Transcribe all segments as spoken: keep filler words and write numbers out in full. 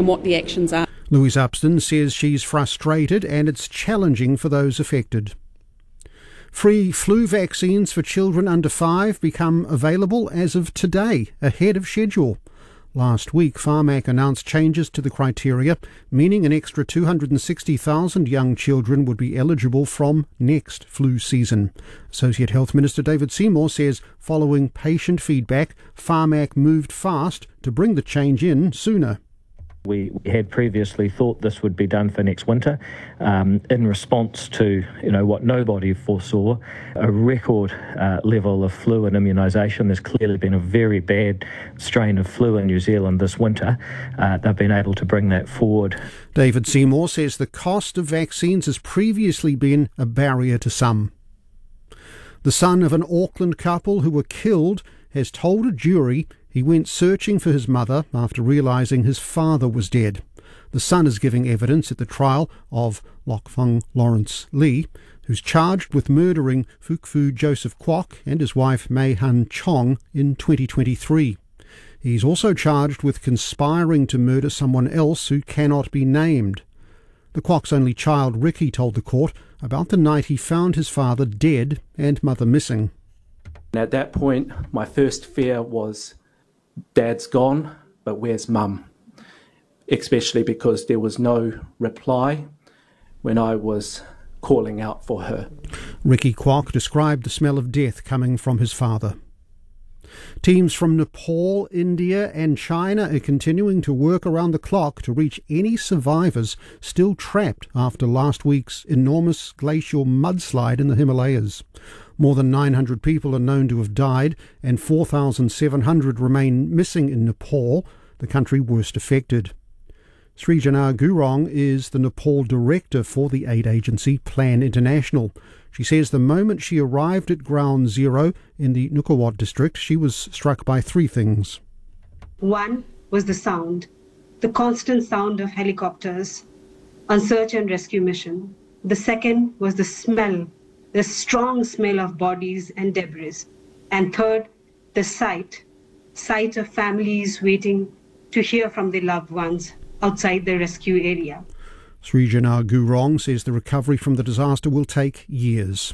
and what the actions are. Louise Upston says she's frustrated and it's challenging for those affected. Free flu vaccines for children under five become available as of today, ahead of schedule. Last week, Pharmac announced changes to the criteria, meaning an extra two hundred sixty thousand young children would be eligible from next flu season. Associate Health Minister David Seymour says following patient feedback, Pharmac moved fast to bring the change in sooner. We had previously thought this would be done for next winter um, in response to, you know, what nobody foresaw, a record uh, level of flu and immunisation. There's clearly been a very bad strain of flu in New Zealand this winter. Uh, they've been able to bring that forward. David Seymour says the cost of vaccines has previously been a barrier to some. The son of an Auckland couple who were killed has told a jury he went searching for his mother after realising his father was dead. The son is giving evidence at the trial of Lokfung Lawrence Lee, who's charged with murdering Fukfu Joseph Kwok and his wife Mei Han Chong in twenty twenty-three. He's also charged with conspiring to murder someone else who cannot be named. The Kwok's only child, Ricky, told the court about the night he found his father dead and mother missing. At that point, my first fear was, Dad's gone, but where's Mum? Especially because there was no reply when I was calling out for her. Ricky Kwok described the smell of death coming from his father. Teams from Nepal, India and China are continuing to work around the clock to reach any survivors still trapped after last week's enormous glacial mudslide in the Himalayas. More than nine hundred people are known to have died and four thousand seven hundred remain missing in Nepal, the country worst affected. Srijana Gurong is the Nepal director for the aid agency Plan International. She says the moment she arrived at Ground Zero in the Nukuwat district, she was struck by three things. One was the sound, the constant sound of helicopters on search and rescue mission. The second was the smell, the strong smell of bodies and debris. And third, the sight, sight of families waiting to hear from their loved ones outside the rescue area. Srijana Gurong says the recovery from the disaster will take years.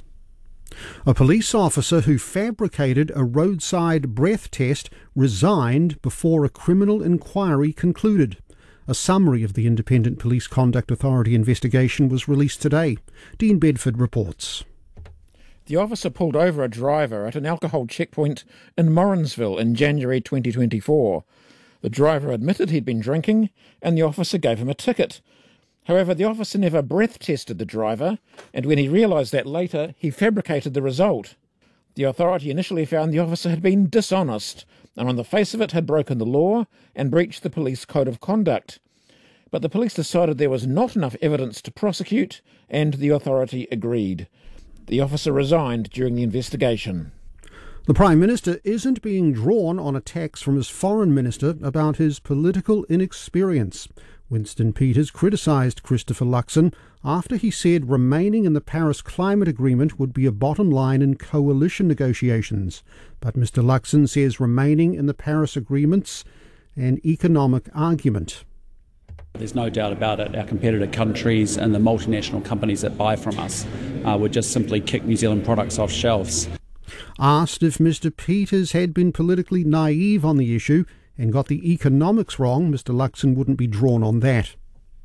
A police officer who fabricated a roadside breath test resigned before a criminal inquiry concluded. A summary of the Independent Police Conduct Authority investigation was released today. Dean Bedford reports. The officer pulled over a driver at an alcohol checkpoint in Morrinsville in January twenty twenty-four. The driver admitted he'd been drinking, and the officer gave him a ticket. However, the officer never breath tested the driver, and when he realised that later, he fabricated the result. The authority initially found the officer had been dishonest, and on the face of it had broken the law and breached the police code of conduct. But the police decided there was not enough evidence to prosecute, and the authority agreed. The officer resigned during the investigation. The Prime Minister isn't being drawn on attacks from his Foreign Minister about his political inexperience. Winston Peters criticised Christopher Luxon after he said remaining in the Paris Climate Agreement would be a bottom line in coalition negotiations. But Mister Luxon says remaining in the Paris Agreement's an economic argument. There's no doubt about it. Our competitor countries and the multinational companies that buy from us uh, would just simply kick New Zealand products off shelves. Asked if Mister Peters had been politically naive on the issue and got the economics wrong, Mister Luxon wouldn't be drawn on that.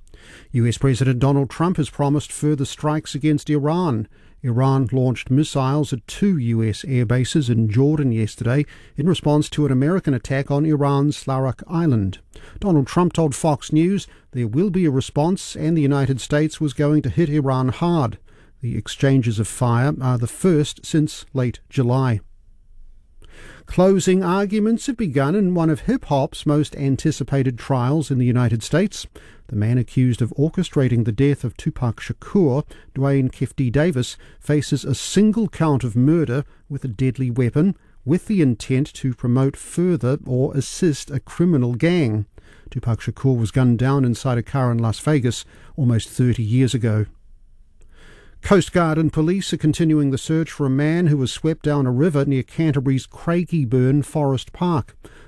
U S President Donald Trump has promised further strikes against Iran. Iran launched missiles at two U S air bases in Jordan yesterday in response to an American attack on Iran's Larak Island. Donald Trump told Fox News there will be a response and the United States was going to hit Iran hard. The exchanges of fire are the first since late July. Closing arguments have begun in one of hip-hop's most anticipated trials in the United States. The man accused of orchestrating the death of Tupac Shakur, Dwayne Kefti Davis, faces a single count of murder with a deadly weapon, with the intent to promote further or assist a criminal gang. Tupac Shakur was gunned down inside a car in Las Vegas almost thirty years ago. Coast Guard and police are continuing the search for a man who was swept down a river near Canterbury's Craigieburn Forest Park.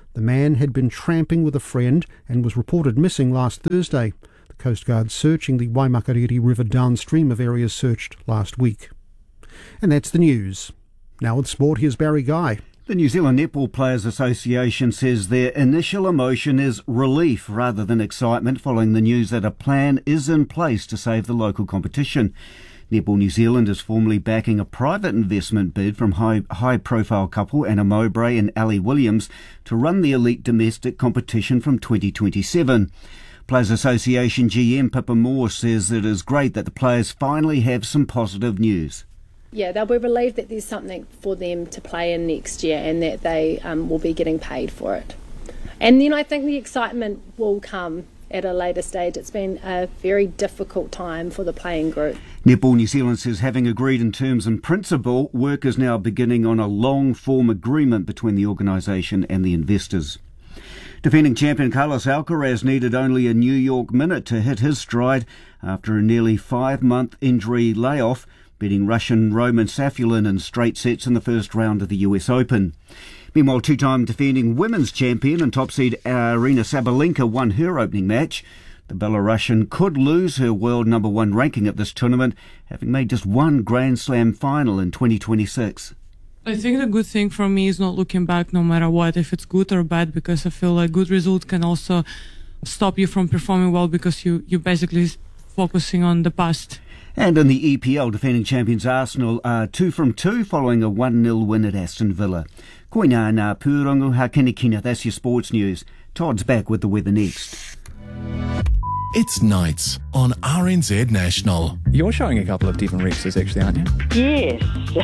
The man had been tramping with a friend and was reported missing last Thursday. The Coast Guard searching the Waimakariri River downstream of areas searched last week. And that's the news. Now with sport, here's Barry Guy. The New Zealand Netball Players Association says their initial emotion is relief rather than excitement following the news that a plan is in place to save the local competition. Netball New Zealand is formally backing a private investment bid from high, high-profile couple Anna Mowbray and Ali Williams to run the elite domestic competition from twenty twenty-seven. Players Association G M Pippa Moore says it is great that the players finally have some positive news. Yeah, they'll be relieved that there's something for them to play in next year and that they um, will be getting paid for it. And then I think the excitement will come at a later stage. It's been a very difficult time for the playing group. Netball New Zealand says having agreed in terms in principle, work is now beginning on a long-form agreement between the organisation and the investors. Defending champion Carlos Alcaraz needed only a New York minute to hit his stride after a nearly five-month injury layoff, beating Russian Roman Safulin in straight sets in the first round of the U S Open. Meanwhile, two-time defending women's champion and top seed Aryna Sabalenka won her opening match. The Belarusian could lose her world number one ranking at this tournament, having made just one Grand Slam final in twenty twenty-six. I think the good thing for me is not looking back no matter what, if it's good or bad, because I feel like good results can also stop you from performing well because you, you're basically focusing on the past. And in the E P L, defending champions Arsenal are two from two following a one nil win at Aston Villa. Koina na Purongo Hakinikina, that's your sports news. Todd's back with the weather next. It's nights on R N Z National. You're showing a couple of Devon Rexes actually, aren't you? Yes.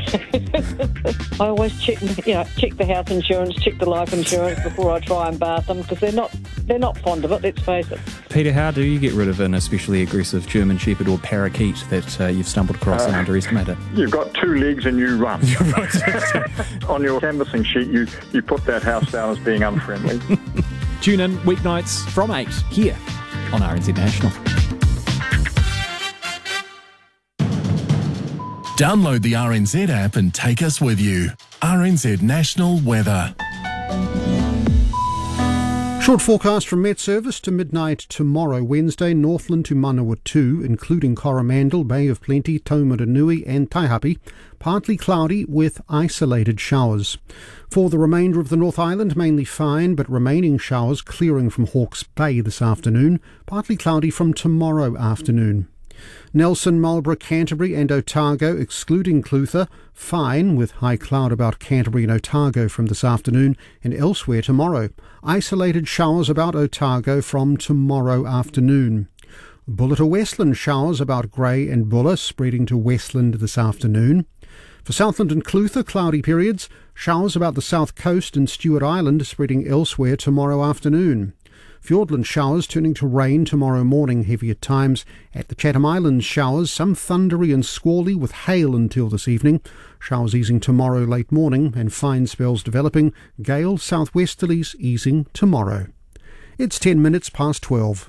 I always check, you know, check the house insurance, check the life insurance before I try and bath them because they're not they're not fond of it, let's face it. Peter, how do you get rid of an especially aggressive German Shepherd or parakeet that uh, you've stumbled across uh, and underestimate it? You've got two legs and you run. You're right. On your canvassing sheet, you, you put that house down as being unfriendly. Tune in weeknights from eight here on R N Z National. Download the R N Z app and take us with you. R N Z National Weather. Short forecast from Met Service to midnight tomorrow, Wednesday, Northland to Manawatu, including Coromandel, Bay of Plenty, Taumarunui and Taihape. Partly cloudy with isolated showers. For the remainder of the North Island, mainly fine, but remaining showers clearing from Hawke's Bay this afternoon. Partly cloudy from tomorrow afternoon. Nelson, Marlborough, Canterbury and Otago, excluding Clutha, fine with high cloud about Canterbury and Otago from this afternoon and elsewhere tomorrow. Isolated showers about Otago from tomorrow afternoon. Bulla to Westland, showers about Grey and Bulla, spreading to Westland this afternoon. For Southland and Clutha, cloudy periods, showers about the south coast and Stewart Island, spreading elsewhere tomorrow afternoon. Fiordland showers turning to rain tomorrow morning, heavy at times. At the Chatham Islands, showers, some thundery and squally with hail until this evening. Showers easing tomorrow late morning and fine spells developing. Gale southwesterlies easing tomorrow. It's ten minutes past twelve.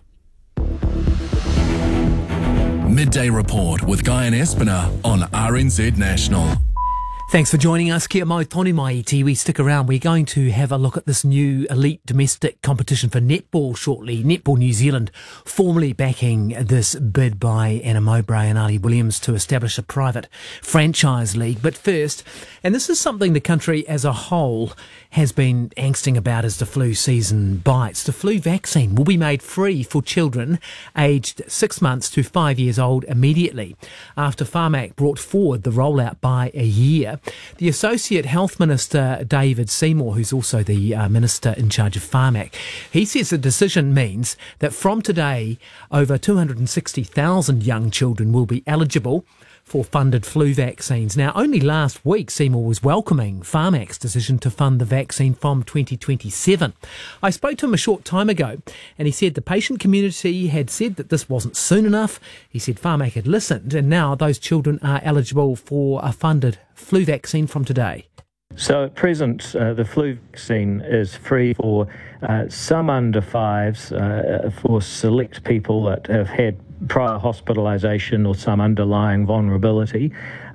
Midday Report with Guy and Espiner on R N Z National. Thanks for joining us. Kia mau tonu mai I te. We stick around. We're going to have a look at this new elite domestic competition for netball shortly. Netball New Zealand formally backing this bid by Anna Mowbray and Ali Williams to establish a private franchise league. But first, and this is something the country as a whole has been angsting about as the flu season bites. The flu vaccine will be made free for children aged six months to five years old immediately after Pharmac brought forward the rollout by a year. The Associate Health Minister, David Seymour, who's also the uh, Minister in charge of Pharmac, he says the decision means that from today, over two hundred sixty thousand young children will be eligible for funded flu vaccines. Now, only last week, Seymour was welcoming Pharmac's decision to fund the vaccine from twenty twenty-seven. I spoke to him a short time ago, and he said the patient community had said that this wasn't soon enough. He said Pharmac had listened, and now those children are eligible for a funded flu vaccine from today. So at present, uh, the flu vaccine is free for uh, some under fives, uh, for select people that have had prior hospitalisation or some underlying vulnerability.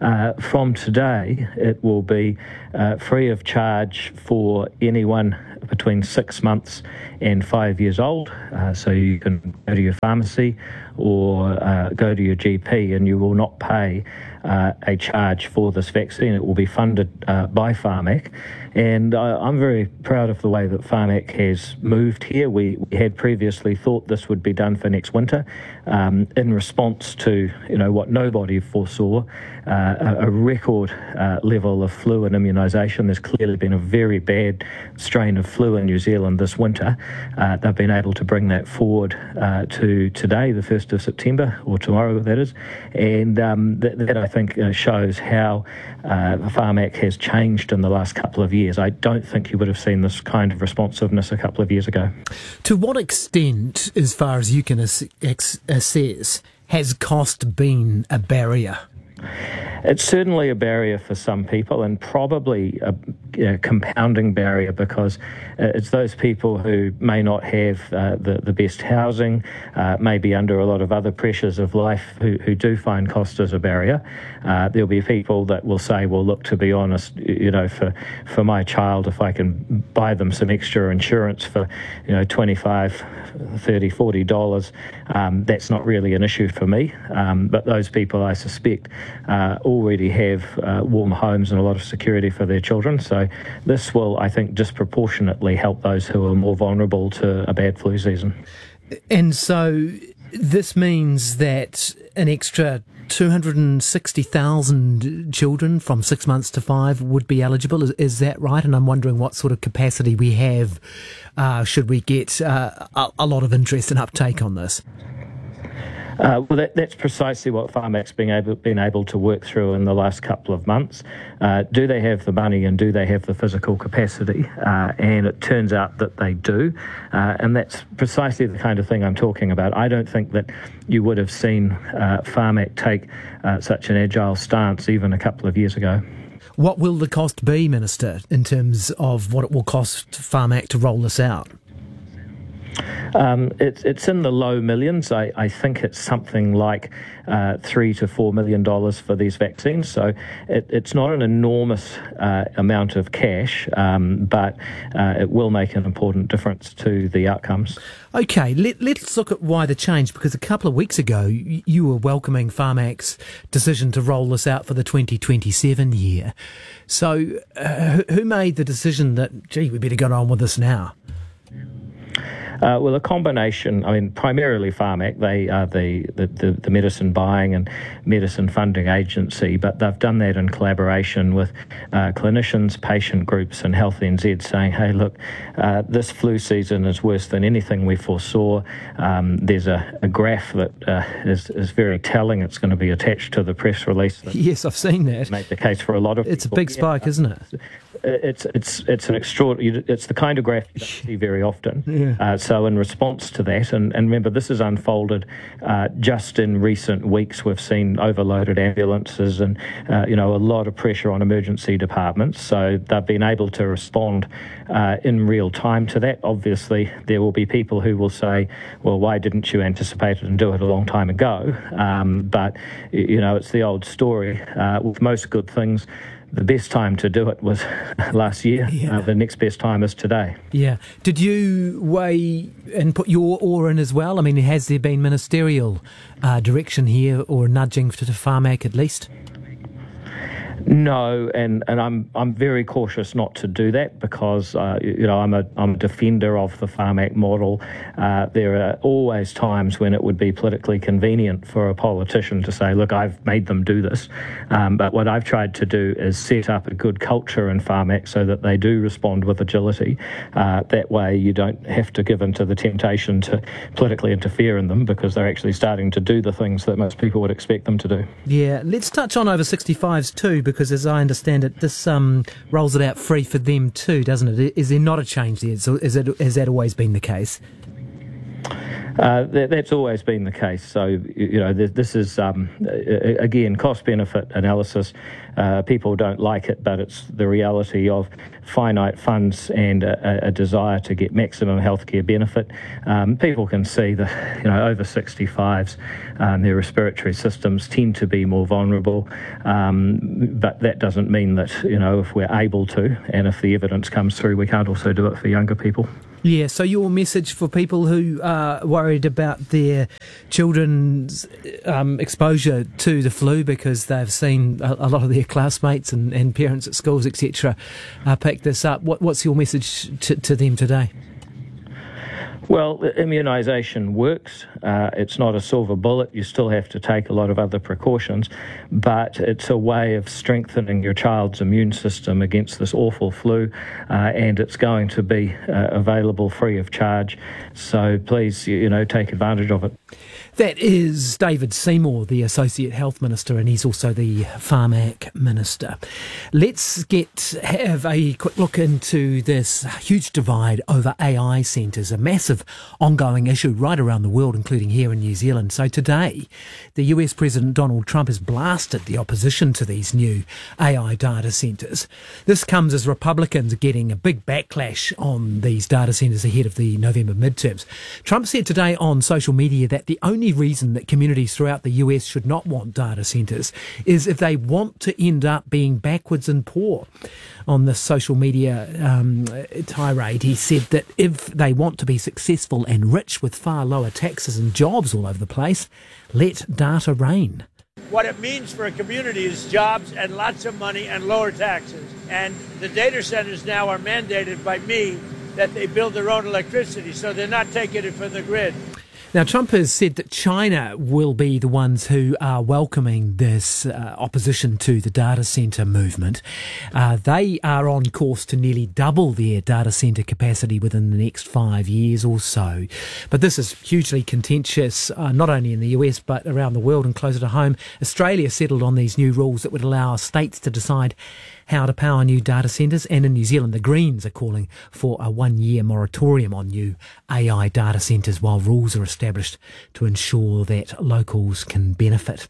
Uh, from today, it will be uh, free of charge for anyone between six months and five years old. Uh, so you can go to your pharmacy or uh, go to your G P, and you will not pay uh, a charge for this vaccine. It will be funded uh, by Pharmac. And uh, I'm very proud of the way that Pharmac has moved here. We, we had previously thought this would be done for next winter um, in response to, you know, what nobody foresaw, uh, a, a record uh, level of flu and immunisation. There's clearly been a very bad strain of flu in New Zealand this winter. Uh, they've been able to bring that forward uh, to today, the first of September, or tomorrow that is. And um, that, that I think uh, shows how uh, Pharmac has changed in the last couple of years. I don't think you would have seen this kind of responsiveness a couple of years ago. To what extent, as far as you can ass- ex- assess, has cost been a barrier? It's certainly a barrier for some people, and probably a, a compounding barrier, because uh, it's those people who may not have uh, the, the best housing, uh, may be under a lot of other pressures of life, who, who do find cost as a barrier. Uh, there'll be people that will say, well, look, to be honest, you know, for, for my child, if I can buy them some extra insurance for, you know, twenty-five, thirty, forty dollars, um, that's not really an issue for me. Um, but those people, I suspect, uh, already have uh, warm homes and a lot of security for their children. So this will, I think, disproportionately help those who are more vulnerable to a bad flu season. And so this means that an extra two hundred sixty thousand children from six months to five would be eligible. Is, is that right? And I'm wondering what sort of capacity we have uh, should we get uh, a, a lot of interest and uptake on this. Uh, well, that, that's precisely what Pharmac's been able, been able to work through in the last couple of months. Uh, do they have the money and do they have the physical capacity? Uh, and it turns out that they do. Uh, and that's precisely the kind of thing I'm talking about. I don't think that you would have seen uh, Pharmac take uh, such an agile stance even a couple of years ago. What will the cost be, Minister, in terms of what it will cost Pharmac to roll this out? Um, it's it's in the low millions. I, I think it's something like uh, three to four million dollars for these vaccines. So it, it's not an enormous uh, amount of cash, um, but uh, it will make an important difference to the outcomes. Okay, let, let's look at why the change, because a couple of weeks ago you, you were welcoming Pharmac's decision to roll this out for the twenty twenty-seven year. So uh, who made the decision that, gee, we better get on with this now? Uh, well, a combination, I mean, primarily Pharmac, they are the, the, the, the medicine buying and medicine funding agency, but they've done that in collaboration with uh, clinicians, patient groups and Health N Z, saying, hey, look, uh, this flu season is worse than anything we foresaw. Um, there's a, a graph that uh, is, is very telling. It's going to be attached to the press release. Yes, I've seen that. Make the case for a lot of It's people. a big spike, yeah. Isn't it? It's it's it's an extraordinary. It's the kind of graph you don't see very often. Yeah. Uh, so in response to that, and, and remember this has unfolded uh, just in recent weeks. We've seen overloaded ambulances and uh, you know a lot of pressure on emergency departments. So they've been able to respond uh, in real time to that. Obviously, there will be people who will say, "Well, why didn't you anticipate it and do it a long time ago?" Um, but you know, it's the old story uh, with most good things. The best time to do it was last year. Yeah. Uh, the next best time is today. Yeah. Did you weigh and put your oar in as well? I mean, has there been ministerial uh, direction here or nudging to the Pharmac at least? No, and, and I'm I'm very cautious not to do that because uh, you know I'm a I'm a defender of the Pharmac model. Uh, there are always times when it would be politically convenient for a politician to say, "Look, I've made them do this," um, but what I've tried to do is set up a good culture in Pharmac so that they do respond with agility. Uh, that way, you don't have to give in to the temptation to politically interfere in them because they're actually starting to do the things that most people would expect them to do. Yeah, let's touch on over sixty-fives too. Because as I understand it, this um, rolls it out free for them too, doesn't it? Is there not a change there? So is it, has that always been the case? Uh, that, that's always been the case. So, you know, this, this is, um, again, cost-benefit analysis. Uh, people don't like it, but it's the reality of finite funds and a, a desire to get maximum healthcare benefit. Um, people can see that, you know, over sixty-fives, um, their respiratory systems tend to be more vulnerable, um, but that doesn't mean that, you know, if we're able to, and if the evidence comes through, we can't also do it for younger people. Yeah, so your message for people who are worried about their children's um, exposure to the flu because they've seen a, a lot of their classmates and, and parents at schools, et cetera, uh, pick this up. What, what's your message to, to them today? Well, immunisation works. Uh, it's not a silver bullet. You still have to take a lot of other precautions, but it's a way of strengthening your child's immune system against this awful flu, uh, and it's going to be uh, available free of charge. So please, you know, take advantage of it. That is David Seymour, the Associate Health Minister, and he's also the Pharmac Minister. Let's get have a quick look into this huge divide over A I centres, a massive ongoing issue right around the world, including here in New Zealand. So today, the U S President Donald Trump has blasted the opposition to these new A I data centres. This comes as Republicans are getting a big backlash on these data centres ahead of the November midterms. Trump said today on social media that the only reason that communities throughout the U S should not want data centres is if they want to end up being backwards and poor. On the social media um, tirade, he said that if they want to be successful and rich with far lower taxes and jobs all over the place, let data reign. What it means for a community is jobs and lots of money and lower taxes. And the data centers now are mandated by me that they build their own electricity, so they're not taking it from the grid. Now, Trump has said that China will be the ones who are welcoming this uh, opposition to the data centre movement. Uh, they are on course to nearly double their data centre capacity within the next five years or so. But this is hugely contentious, uh, not only in the U S but around the world and closer to home. Australia settled on these new rules that would allow states to decide how to power new data centres, and in New Zealand the Greens are calling for a one-year moratorium on new A I data centres while rules are established to ensure that locals can benefit.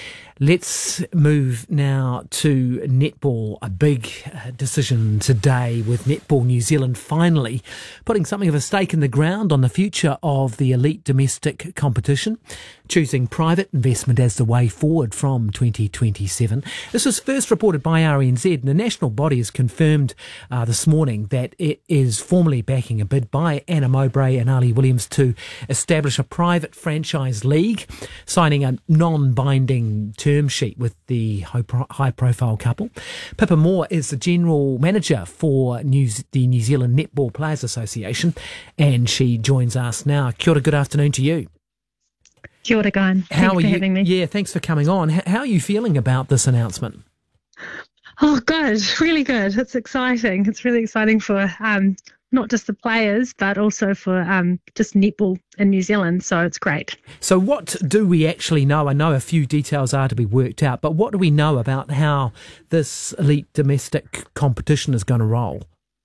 Let's move now to netball. A big decision today with Netball New Zealand finally putting something of a stake in the ground on the future of the elite domestic competition, choosing private investment as the way forward from twenty twenty-seven. This was first reported by R N Z, and the national body has confirmed uh, this morning that it is formally backing a bid by Anna Mowbray and Ali Williams to establish a private franchise league, signing a non-binding term sheet with the high-profile couple. Pippa Moore is the general manager for New, the New Zealand Netball Players Association, and she joins us now. Kia ora, good afternoon to you. Kia ora, Guyan. Thanks How are for you? having me. Yeah, thanks for coming on. H- how are you feeling about this announcement? Oh, good. Really good. It's exciting. It's really exciting for um, not just the players, but also for um, just netball in New Zealand. So it's great. So what do we actually know? I know a few details are to be worked out, but what do we know about how this elite domestic competition is going to roll?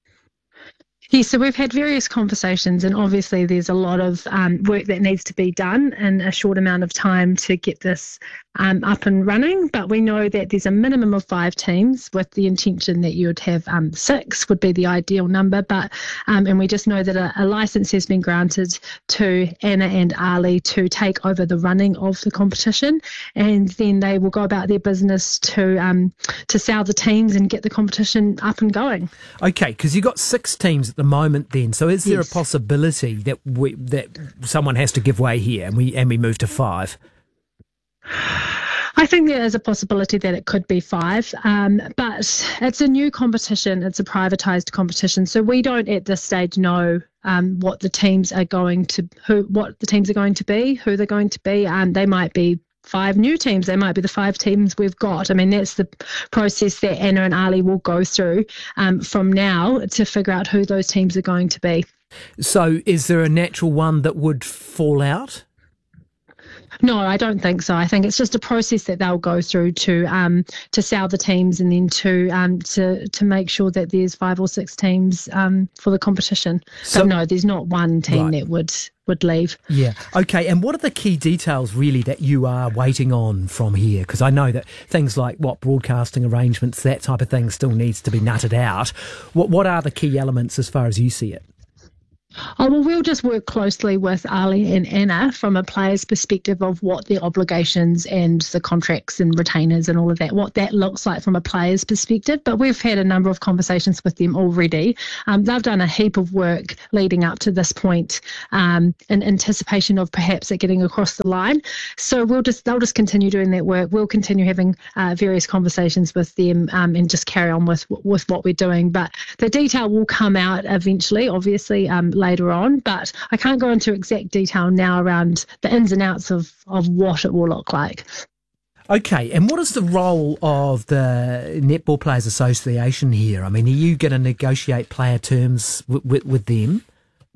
Yeah, so we've had various conversations, and obviously there's a lot of um, work that needs to be done in a short amount of time to get this um, up and running. But we know that there's a minimum of five teams, with the intention that you would have um, six would be the ideal number. But um, and we just know that a, a license has been granted to Anna and Ali to take over the running of the competition, and then they will go about their business to um, to sell the teams and get the competition up and going. Okay, because you've got six teams at the moment then. So is there Yes. a possibility that we, that someone has to give way here and we and we move to five? I think there is a possibility that it could be five, um, but it's a new competition. It's a privatised competition, so we don't at this stage know um, what the teams are going to who what the teams are going to be, who they're going to be. Um, they might be five new teams. They might be the five teams we've got. I mean, that's the process that Anna and Ali will go through um, from now to figure out who those teams are going to be. So is there a natural one that would fall out? No, I don't think so. I think it's just a process that they'll go through to um, to sell the teams and then to um, to to make sure that there's five or six teams um, for the competition. So, but no, there's not one team right. that would would leave. Yeah. Okay. And what are the key details really that you are waiting on from here? Because I know that things like what broadcasting arrangements, that type of thing, still needs to be nutted out. What What are the key elements as far as you see it? Oh, well, we'll just work closely with Ali and Anna from a player's perspective of what their obligations and the contracts and retainers and all of that, what that looks like from a player's perspective. But we've had a number of conversations with them already. Um, they've done a heap of work leading up to this point um, in anticipation of perhaps it getting across the line. So we'll just they'll just continue doing that work. We'll continue having uh, various conversations with them um, and just carry on with with what we're doing. But the detail will come out eventually, obviously, um, later on, but I can't go into exact detail now around the ins and outs of, of what it will look like. Okay, and what is the role of the Netball Players Association here? I mean, are you going to negotiate player terms w- w- with them?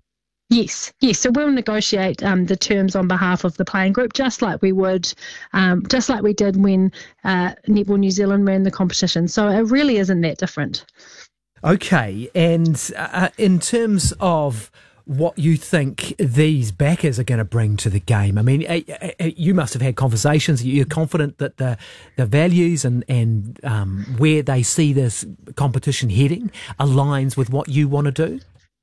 Yes, yes. So we'll negotiate um, the terms on behalf of the playing group, just like we would, um, just like we did when uh, Netball New Zealand ran the competition. So it really isn't that different. Okay, and uh, in terms of what you think these backers are going to bring to the game, I mean, uh, uh, you must have had conversations. You're confident that the the values and and um, where they see this competition heading aligns with what you want to do?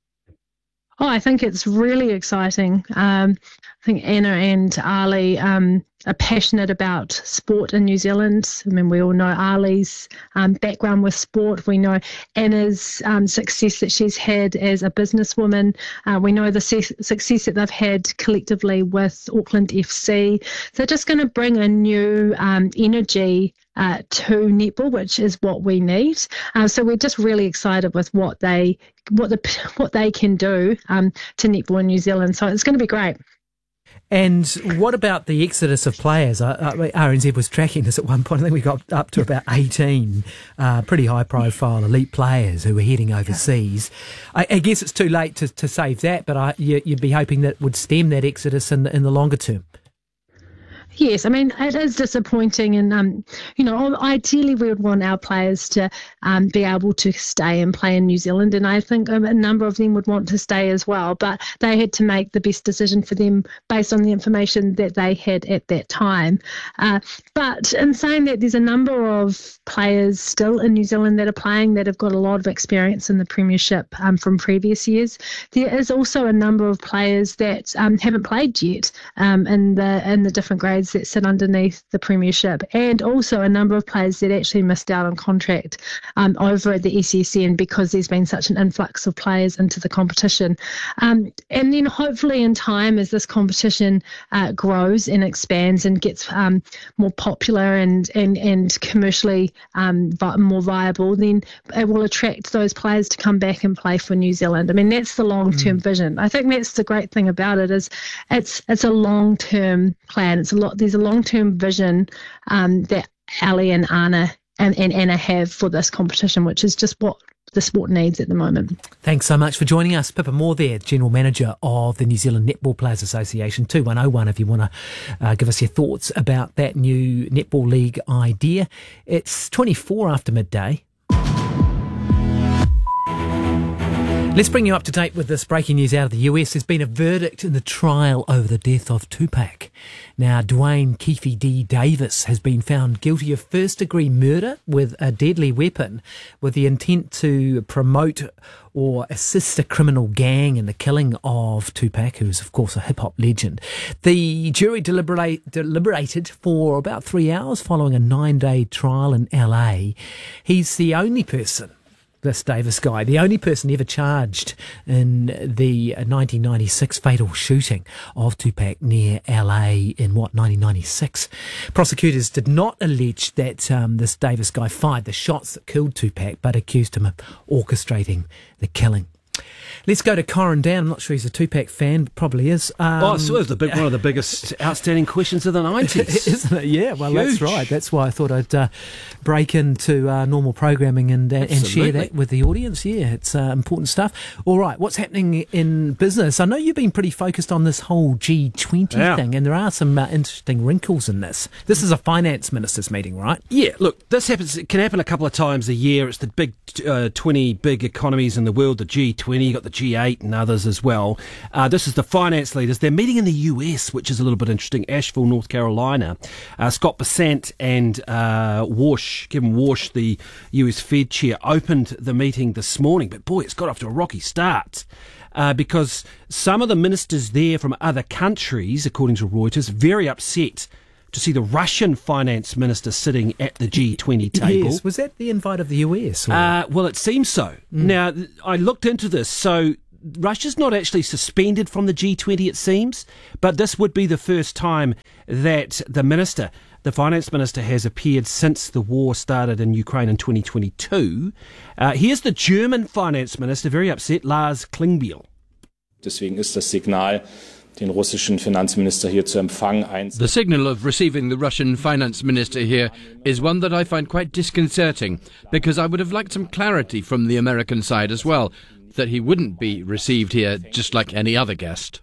Oh, I think it's really exciting. Um, I think Anna and Ali um, are passionate about sport in New Zealand. I mean, we all know Ali's um, background with sport. We know Anna's um, success that she's had as a businesswoman. Uh, we know the se- success that they've had collectively with Auckland F C. They're just going to bring a new um, energy Uh, to netball, which is what we need. Uh, so we're just really excited with what they what the what they can do um, to netball in New Zealand. So it's going to be great. And what about the exodus of players? Uh, uh, R N Z was tracking this at one point. I think we got up to about eighteen uh, pretty high-profile elite players who were heading overseas. I, I guess it's too late to, to save that, but I, you, you'd be hoping that would stem that exodus in the, in the longer term. Yes, I mean, it is disappointing and, um, you know, ideally we would want our players to um, be able to stay and play in New Zealand, and I think a number of them would want to stay as well, but they had to make the best decision for them based on the information that they had at that time. Uh, but in saying that, there's a number of players still in New Zealand that are playing that have got a lot of experience in the Premiership um, from previous years. There is also a number of players that um, haven't played yet um, in the in the different grades that sit underneath the Premiership, and also a number of players that actually missed out on contract um, over at the S S N because there's been such an influx of players into the competition. Um, and then hopefully in time, as this competition uh, grows and expands and gets um, more popular and, and, and commercially um, vi- more viable, then it will attract those players to come back and play for New Zealand. I mean, that's the long-term mm. vision. I think that's the great thing about it, is it's it's a long-term plan. It's a lot. There's a long-term vision um, that Ali and Anna and, and Anna have for this competition, which is just what the sport needs at the moment. Thanks so much for joining us. Pippa Moore there, General Manager of the New Zealand Netball Players Association. two one oh one if you want to uh, give us your thoughts about that new Netball League idea. It's twenty-four after midday. Let's bring you up to date with this breaking news out of the U S. There's been a verdict in the trial over the death of Tupac. Now, Dwayne Keefe D. Davis has been found guilty of first-degree murder with a deadly weapon with the intent to promote or assist a criminal gang in the killing of Tupac, who is, of course, a hip-hop legend. The jury deliberate, deliberated for about three hours following a nine-day trial in L A. He's the only person This Davis guy, the only person ever charged in the nineteen ninety-six fatal shooting of Tupac near L A in, what, nineteen ninety-six. Prosecutors did not allege that um, this Davis guy fired the shots that killed Tupac, but accused him of orchestrating the killing. Let's go to Corin Down. I'm not sure he's a Tupac fan, but probably is. Um, oh, so it was the big, one of the biggest outstanding questions of the nineties. Isn't it? Yeah, well, Huge. That's right. That's why I thought I'd uh, break into uh, normal programming and uh, and share that with the audience. Yeah, it's uh, important stuff. All right, what's happening in business? I know you've been pretty focused on this whole G twenty yeah. thing, and there are some uh, interesting wrinkles in this. This is a finance ministers meeting, right? Yeah, look, this happens. It can happen a couple of times a year. It's the big uh, twenty big economies in the world, the G twenty. You've got the G eight and others as well. Uh, this is the finance leaders. They're meeting in the U S, which is a little bit interesting. Asheville, North Carolina. Uh, Scott Bessent and uh, Warsh, Kevin Warsh, the U S Fed chair, opened the meeting this morning. But boy, it's got off to a rocky start. Uh, because some of the ministers there from other countries, according to Reuters, very upset to see the Russian finance minister sitting at the G twenty table. Yes, was that the invite of the U S? Uh, well, it seems so. Mm. Now, I looked into this, so Russia's not actually suspended from the G twenty, it seems, but this would be the first time that the minister, the finance minister, has appeared since the war started in Ukraine in twenty twenty-two. Uh, here's the German finance minister, very upset, Lars Klingbeil. Deswegen ist das Signal, den russischen Finanzminister hier zu empfangen. The signal of receiving the Russian finance minister here is one that I find quite disconcerting, because I would have liked some clarity from the American side as well, that he wouldn't be received here just like any other guest.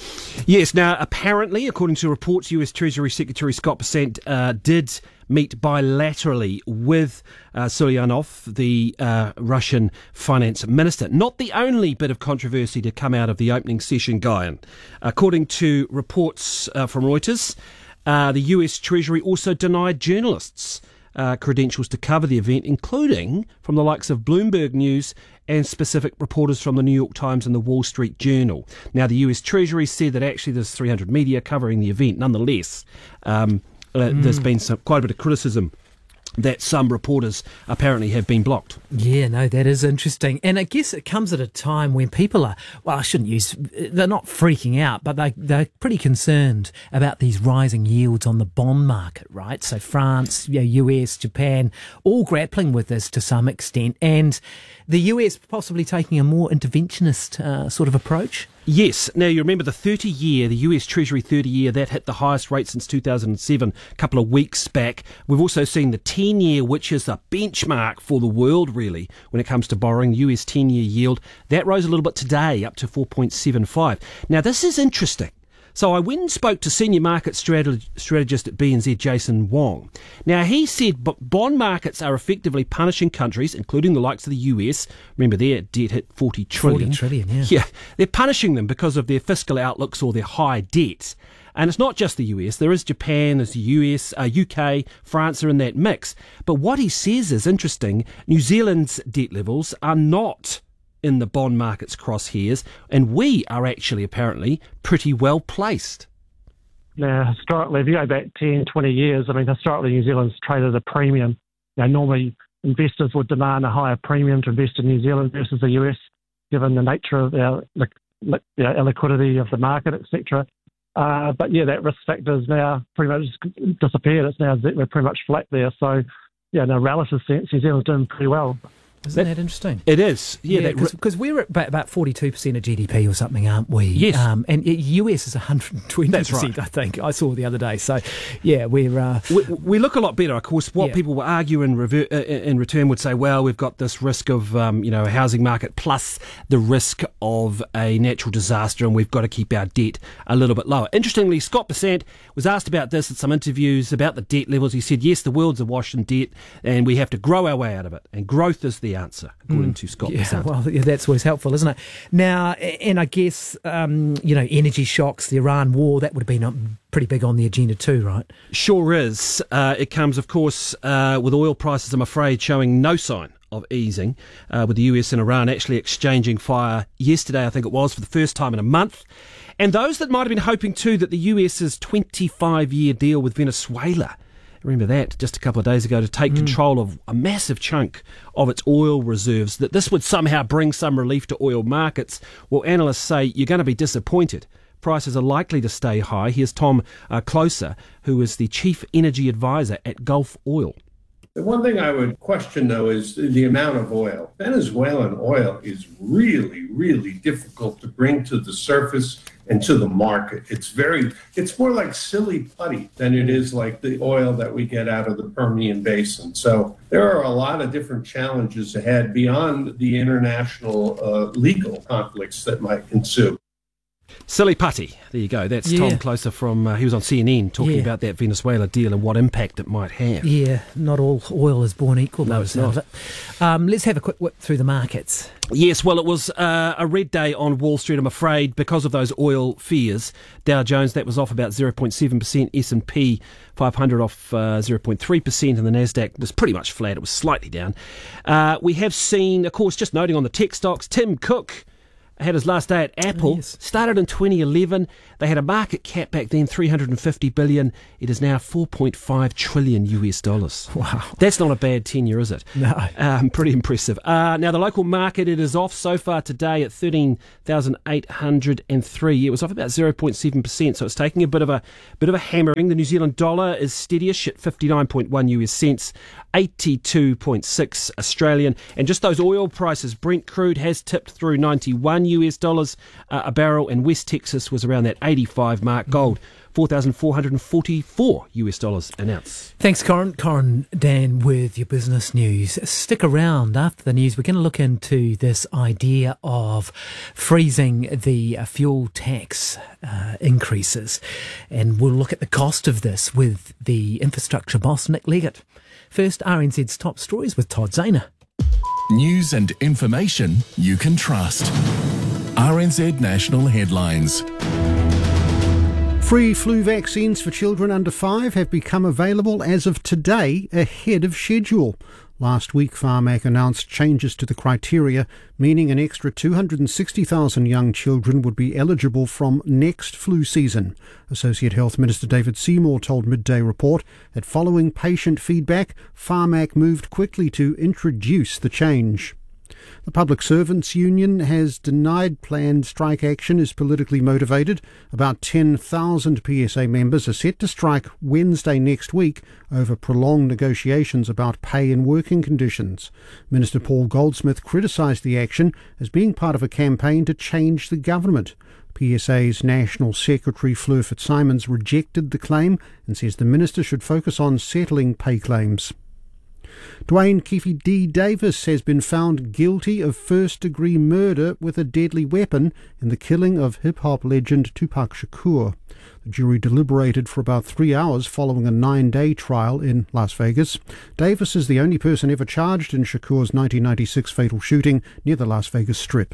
Yes, now apparently, according to reports, U S Treasury Secretary Scott Bessent uh, did meet bilaterally with uh, Sulianov, the uh, Russian finance minister. Not the only bit of controversy to come out of the opening session, Guyan. According to reports uh, from Reuters, uh, the U S Treasury also denied journalists uh, credentials to cover the event, including from the likes of Bloomberg News and specific reporters from the New York Times and the Wall Street Journal. Now, the U S Treasury said that actually there's three hundred media covering the event. Nonetheless, um, uh, mm. there's been some, quite a bit of criticism that some reporters apparently have been blocked. Yeah, no, that is interesting. And I guess it comes at a time when people are, well, I shouldn't use, they're not freaking out, but they, they're pretty concerned about these rising yields on the bond market, right? So France, you know, U S, Japan, all grappling with this to some extent. And the U S possibly taking a more interventionist uh, sort of approach. Yes. Now, you remember the thirty-year, the U S Treasury thirty-year, that hit the highest rate since two thousand seven, a couple of weeks back. We've also seen the ten-year, which is the benchmark for the world, really, when it comes to borrowing, the U S ten-year yield. That rose a little bit today, up to four point seven five. Now, this is interesting. So I went and spoke to senior market strateg- strategist at B N Z, Jason Wong. Now, he said b- bond markets are effectively punishing countries, including the likes of the U S. Remember, their debt hit forty trillion. forty trillion, yeah. Yeah, they're punishing them because of their fiscal outlooks or their high debt. And it's not just the U S. There is Japan, there's the U S, uh, U K, France are in that mix. But what he says is interesting. New Zealand's debt levels are not in the bond market's crosshairs, and we are actually apparently pretty well placed. Now, historically, if you go back ten, twenty years, I mean, historically New Zealand's traded a premium. Now, normally investors would demand a higher premium to invest in New Zealand versus the U S, given the nature of our, li- li- our illiquidity of the market, et cetera. Uh, but yeah, that risk factor is now pretty much disappeared. It's now we're pretty much flat there. So, yeah, in a relative sense, New Zealand's doing pretty well. Isn't that, that interesting? It is, yeah. Because yeah, we're at about, about forty-two percent of G D P or something, aren't we? Yes. Um, and U S is one hundred twenty percent, That's right. I think. I saw the other day. So, yeah, we're... Uh, we, we look a lot better. Of course, what yeah. people will argue in, rever- uh, in return would say, well, we've got this risk of, um, you know, a housing market plus the risk of a natural disaster, and we've got to keep our debt a little bit lower. Interestingly, Scott Bessent was asked about this at some interviews about the debt levels. He said, yes, the world's awash in debt, and we have to grow our way out of it, and growth is the answer, according mm. to Scott yeah, Bessent. Well, yeah, that's always helpful, isn't it? Now, and I guess, um, you know, energy shocks, the Iran war, that would have been um, pretty big on the agenda too, right? Sure is. Uh, it comes, of course, uh, with oil prices, I'm afraid, showing no sign of easing, uh, with the U S and Iran actually exchanging fire yesterday, I think it was, for the first time in a month. And those that might have been hoping too that the US's twenty-five-year deal with Venezuela, remember that just a couple of days ago, to take mm. control of a massive chunk of its oil reserves, that this would somehow bring some relief to oil markets. Well, analysts say you're going to be disappointed. Prices are likely to stay high. Here's Tom uh, Closer, who is the Chief Energy Advisor at Gulf Oil. The one thing I would question, though, is the amount of oil. Venezuelan oil is really, really difficult to bring to the surface and to the market. It's very, it's more like silly putty than it is like the oil that we get out of the Permian Basin. So there are a lot of different challenges ahead beyond the international uh, legal conflicts that might ensue. Silly putty. There you go. That's Yeah. Tom Closer from, uh, he was on C N N talking Yeah. about that Venezuela deal and what impact it might have. Yeah, not all oil is born equal. No, by the it's sound not. of it. Um, let's have a quick whip through the markets. Yes, well, it was uh, a red day on Wall Street, I'm afraid, because of those oil fears. Dow Jones, that was off about zero point seven percent, S and P five hundred off uh, zero point three percent, and the Nasdaq was pretty much flat. It was slightly down. Uh, we have seen, of course, just noting on the tech stocks, Tim Cook had his last day at Apple. Oh, yes. Started in twenty eleven. They had a market cap back then, three hundred fifty billion. It is now four point five trillion U S dollars. Wow. That's not a bad tenure, is it? No. Um, pretty impressive. Uh, now, the local market, it is off so far today at thirteen thousand eight hundred three. It was off about zero point seven percent, so it's taking a bit of a bit of a hammering. The New Zealand dollar is steadyish at fifty-nine point one U S cents, eighty-two point six Australian. And just those oil prices, Brent crude has tipped through ninety-one U S dollars uh, a barrel, and West Texas was around that eighty-five mark. Gold, four thousand four hundred forty-four U S dollars an ounce. Thanks, Corin. Corin Dan with your business news. Stick around after the news. We're going to look into this idea of freezing the uh, fuel tax uh, increases, and we'll look at the cost of this with the infrastructure boss, Nick Leggett. First, R N Z's top stories with Todd Zahner. News and information you can trust. R N Z National Headlines. Free flu vaccines for children under five have become available as of today, ahead of schedule. Last week, Pharmac announced changes to the criteria, meaning an extra two hundred sixty thousand young children would be eligible from next flu season. Associate Health Minister David Seymour told Midday Report that following patient feedback, Pharmac moved quickly to introduce the change. The Public Servants Union has denied planned strike action is politically motivated. About ten thousand P S A members are set to strike Wednesday next week over prolonged negotiations about pay and working conditions. Minister Paul Goldsmith criticised the action as being part of a campaign to change the government. P S A's National Secretary Fleur Fitzsimons rejected the claim and says the minister should focus on settling pay claims. Dwayne Keefe D. Davis has been found guilty of first-degree murder with a deadly weapon in the killing of hip-hop legend Tupac Shakur. The jury deliberated for about three hours following a nine-day trial in Las Vegas. Davis is the only person ever charged in Shakur's nineteen ninety-six fatal shooting near the Las Vegas Strip.